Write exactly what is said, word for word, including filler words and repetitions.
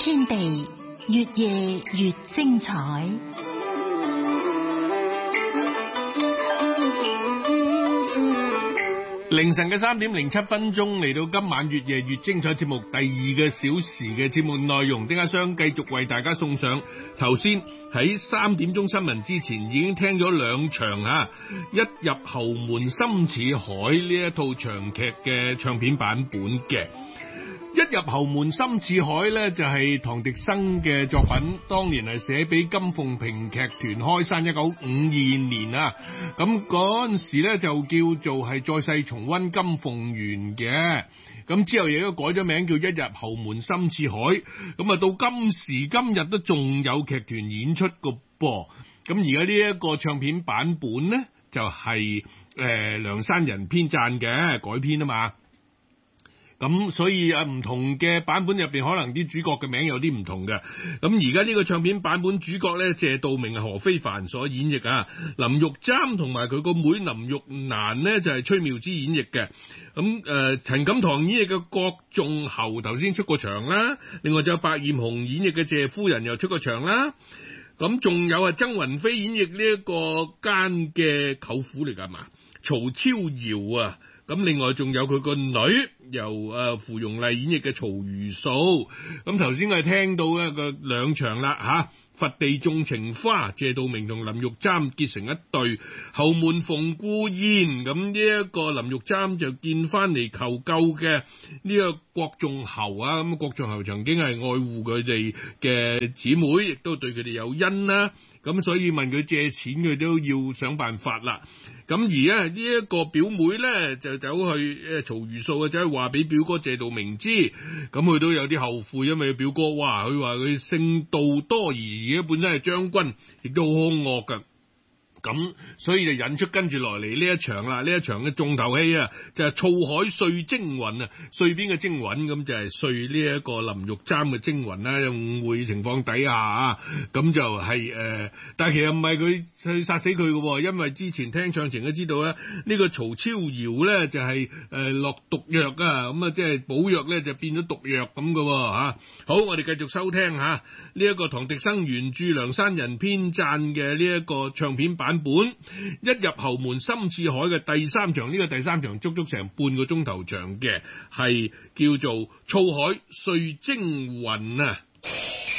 天地，越夜越精彩。 凌晨嘅三點零七分鐘，嚟到今晚越夜越精彩節目第二個小時嘅節目內容，丁家雙繼續為大家送上頭先喺三點鐘新聞之前已經聽咗兩場啊，一入侯門深似海呢一套長劇嘅唱片版本嘅。一入侯門深似海呢，就係唐滌生嘅作品，當年係寫俾金鳳萍劇團開山一九五二年啊，咁嗰陣時呢就叫做係再世重溫金鳳緣嘅，咁之後亦都改咗名叫一入侯門深似海，咁啊到今時今日都仲有劇團演出個噃，咁而家呢一個唱片版本呢，就係、是、誒、呃、梁山人編撰嘅改編啊嘛。咁所以啊，唔同嘅版本入邊，可能啲主角嘅名有啲唔同嘅。咁而家呢個唱片版本主角咧，謝道明係何非凡所演繹啊，林玉簪同埋佢個妹林玉蘭呢，就係、是、崔妙芝演繹嘅。咁誒，陳錦棠演繹嘅郭仲侯頭先出過場啦，另外就有白艷紅演繹嘅謝夫人又出過場啦。咁仲有啊，曾雲飛演繹呢一個奸嘅舅父嚟㗎嘛，曹超瑤啊。咁另外仲有佢個女由誒芙蓉麗演繹嘅曹瑜素，咁頭先我哋聽到一個兩場啦嚇，佛地種情花，謝道明同林玉簪結成一對，侯門逢故宴，咁呢一個林玉簪就見翻嚟求救嘅呢個郭仲侯啊，咁郭仲侯曾經係愛護佢哋嘅姊妹，亦都對佢哋有恩啦。咁所以問佢借錢，佢都要想辦法啦。咁而咧呢一個表妹咧就走去誒曹瑜素啊，走去話俾表哥謝道明知，咁佢都有啲後悔，因為表哥哇，佢話佢性妒多疑，而家本身係將軍，亦都好兇惡噶。咁所以就引出跟住落嚟呢一場啦，呢一場嘅重頭戲啊，就係、是、醋海碎精雲啊，碎邊嘅精雲，咁就係碎呢一個林玉簪嘅精雲啦，誤會情況底下啊，咁就係、是、誒、呃，但係其實唔係佢去殺死佢嘅，因為之前聽唱情都知道咧，呢、這個曹超瑤咧就係、是、誒、呃、落毒藥啊，咁啊即係補藥咧就變咗毒藥咁嘅吓。好，我哋繼續收聽吓呢一個唐滌生原著梁山人編撰嘅呢一個唱片版本，一入侯門深似海嘅第三場，呢、這個第三場足足成半個鐘頭長嘅，係叫做醋海碎精雲啊。